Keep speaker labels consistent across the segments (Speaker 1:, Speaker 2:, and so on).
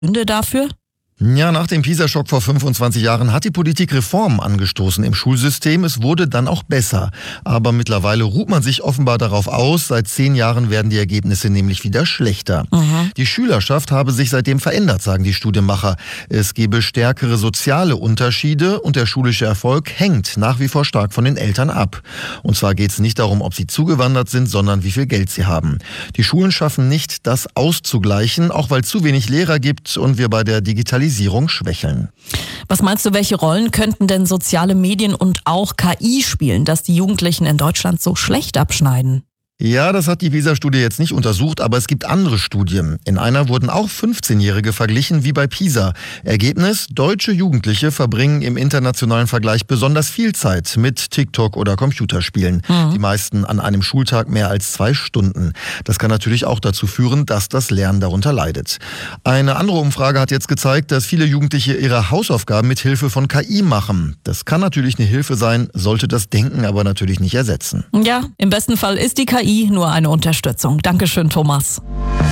Speaker 1: Gründe dafür?
Speaker 2: Ja, nach dem PISA-Schock vor 25 Jahren hat die Politik Reformen angestoßen im Schulsystem. Es wurde dann auch besser. Aber mittlerweile ruht man sich offenbar darauf aus. Seit 10 Jahren werden die Ergebnisse nämlich wieder schlechter. Die Schülerschaft habe sich seitdem verändert, sagen die Studienmacher. Es gebe stärkere soziale Unterschiede und der schulische Erfolg hängt nach wie vor stark von den Eltern ab. Und zwar geht es nicht darum, ob sie zugewandert sind, sondern wie viel Geld sie haben. Die Schulen schaffen nicht, das auszugleichen, auch weil zu wenig Lehrer gibt und wir bei der Digitalisierung schwächeln.
Speaker 1: Was meinst du, welche Rollen könnten denn soziale Medien und auch KI spielen, dass die Jugendlichen in Deutschland so schlecht abschneiden?
Speaker 2: Ja, das hat die PISA-Studie jetzt nicht untersucht, aber es gibt andere Studien. In einer wurden auch 15-Jährige verglichen wie bei PISA. Ergebnis: Deutsche Jugendliche verbringen im internationalen Vergleich besonders viel Zeit mit TikTok oder Computerspielen. Die meisten an einem Schultag mehr als 2 Stunden. Das kann natürlich auch dazu führen, dass das Lernen darunter leidet. Eine andere Umfrage hat jetzt gezeigt, dass viele Jugendliche ihre Hausaufgaben mit Hilfe von KI machen. Das kann natürlich eine Hilfe sein, sollte das Denken aber natürlich nicht ersetzen.
Speaker 1: Ja, im besten Fall ist die KI nur eine Unterstützung. Dankeschön, Thomas.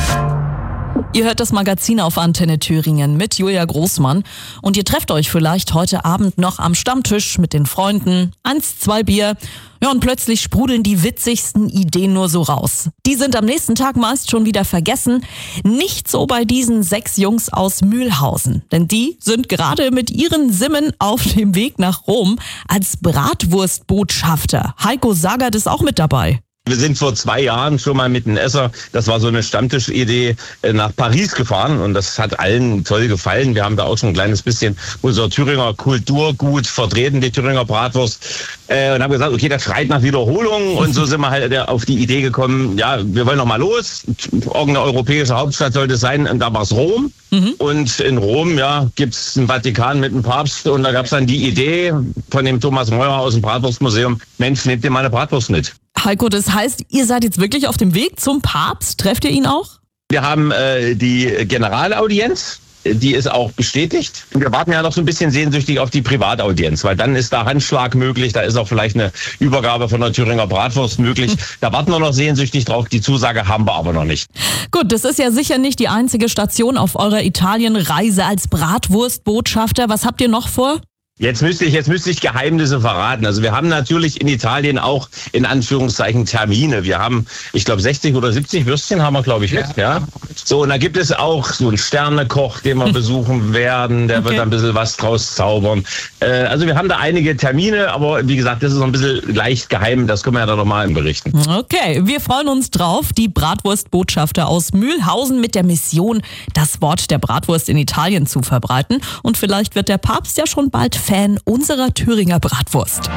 Speaker 1: Ihr hört das Magazin auf Antenne Thüringen mit Julia Großmann und ihr trefft euch vielleicht heute Abend noch am Stammtisch mit den Freunden, 1, 2 Bier, ja, und plötzlich sprudeln die witzigsten Ideen nur so raus. Die sind am nächsten Tag meist schon wieder vergessen. Nicht so bei diesen 6 Jungs aus Mühlhausen, denn die sind gerade mit ihren Simmen auf dem Weg nach Rom als Bratwurstbotschafter. Heiko Sagert ist auch mit dabei.
Speaker 3: Wir sind vor 2 Jahren schon mal mit einem Esser, das war so eine Stammtischidee, nach Paris gefahren und das hat allen toll gefallen. Wir haben da auch schon ein kleines bisschen unser Thüringer Kulturgut vertreten, die Thüringer Bratwurst, und haben gesagt, okay, das schreit nach Wiederholung und so sind wir halt auf die Idee gekommen, ja, wir wollen noch mal los, irgendeine europäische Hauptstadt sollte es sein und da war es Rom. Und in Rom, ja, gibt's einen Vatikan mit einem Papst und da gab's dann die Idee von dem Thomas Meurer aus dem Bratwurstmuseum, Mensch, nehmt ihr mal eine Bratwurst mit.
Speaker 1: Heiko, das heißt, ihr seid jetzt wirklich auf dem Weg zum Papst? Trefft ihr ihn auch?
Speaker 3: Wir haben die Generalaudienz, die ist auch bestätigt. Wir warten ja noch so ein bisschen sehnsüchtig auf die Privataudienz, weil dann ist da Handschlag möglich, da ist auch vielleicht eine Übergabe von der Thüringer Bratwurst möglich. Da warten wir noch sehnsüchtig drauf, die Zusage haben wir aber noch nicht.
Speaker 1: Gut, das ist ja sicher nicht die einzige Station auf eurer Italienreise als Bratwurstbotschafter. Was habt ihr noch vor?
Speaker 3: Jetzt müsste ich Geheimnisse verraten. Also wir haben natürlich in Italien auch in Anführungszeichen Termine. Wir haben, ich glaube 60 oder 70 Würstchen haben wir, glaube ich, mit. Ja. So, und da gibt es auch so einen Sternekoch, den wir besuchen werden. Der wird da ein bisschen was draus zaubern. Also wir haben da einige Termine, aber wie gesagt, das ist noch ein bisschen leicht geheim. Das können wir ja dann nochmal berichten.
Speaker 1: Okay, wir freuen uns drauf. Die Bratwurstbotschafter aus Mühlhausen mit der Mission, das Wort der Bratwurst in Italien zu verbreiten. Und vielleicht wird der Papst ja schon bald Fan unserer Thüringer Bratwurst.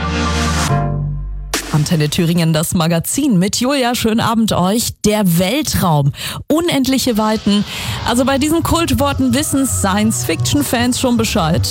Speaker 1: Antenne Thüringen, das Magazin mit Julia. Schönen Abend euch. Der Weltraum. Unendliche Weiten. Also bei diesen Kultworten wissen Science-Fiction-Fans schon Bescheid.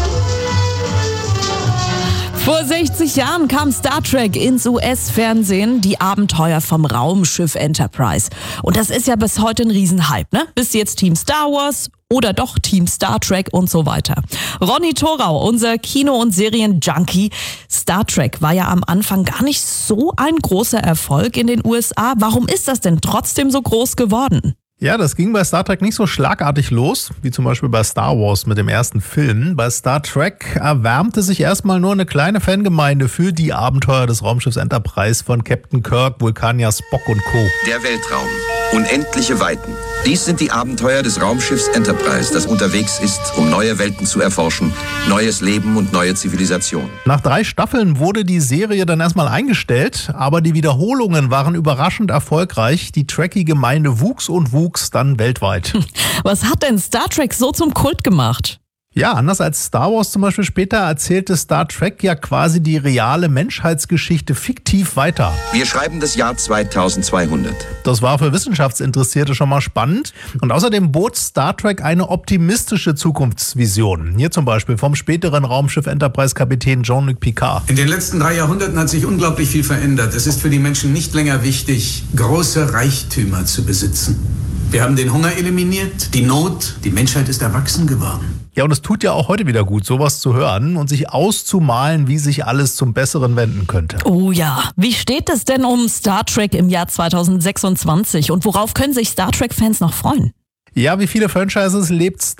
Speaker 1: Vor 60 Jahren kam Star Trek ins US-Fernsehen, die Abenteuer vom Raumschiff Enterprise. Und das ist ja bis heute ein Riesenhype, ne? Bist du jetzt Team Star Wars oder doch Team Star Trek und so weiter? Ronny Thorau, unser Kino- und Serien-Junkie. Star Trek war ja am Anfang gar nicht so ein großer Erfolg in den USA. Warum ist das denn trotzdem so groß geworden?
Speaker 4: Ja, das ging bei Star Trek nicht so schlagartig los, wie zum Beispiel bei Star Wars mit dem ersten Film. Bei Star Trek erwärmte sich erstmal nur eine kleine Fangemeinde für die Abenteuer des Raumschiffs Enterprise von Captain Kirk, Vulkanier Spock und Co.
Speaker 5: Der Weltraum. Unendliche Weiten. Dies sind die Abenteuer des Raumschiffs Enterprise, das unterwegs ist, um neue Welten zu erforschen, neues Leben und neue Zivilisation.
Speaker 4: Nach 3 Staffeln wurde die Serie dann erstmal eingestellt, aber die Wiederholungen waren überraschend erfolgreich. Die Trekkie-Gemeinde wuchs und wuchs dann weltweit.
Speaker 1: Was hat denn Star Trek so zum Kult gemacht?
Speaker 4: Ja, anders als Star Wars zum Beispiel später erzählte Star Trek ja quasi die reale Menschheitsgeschichte fiktiv weiter.
Speaker 5: Wir schreiben das Jahr 2200.
Speaker 4: Das war für Wissenschaftsinteressierte schon mal spannend. Und außerdem bot Star Trek eine optimistische Zukunftsvision. Hier zum Beispiel vom späteren Raumschiff Enterprise-Kapitän Jean-Luc Picard.
Speaker 6: In den letzten 3 Jahrhunderten hat sich unglaublich viel verändert. Es ist für die Menschen nicht länger wichtig, große Reichtümer zu besitzen. Wir haben den Hunger eliminiert, die Not, die Menschheit ist erwachsen geworden.
Speaker 4: Ja, und es tut ja auch heute wieder gut, sowas zu hören und sich auszumalen, wie sich alles zum Besseren wenden könnte.
Speaker 1: Oh ja, wie steht es denn um Star Trek im Jahr 2026 und worauf können sich Star Trek-Fans noch freuen?
Speaker 4: Ja, wie viele Franchises lebt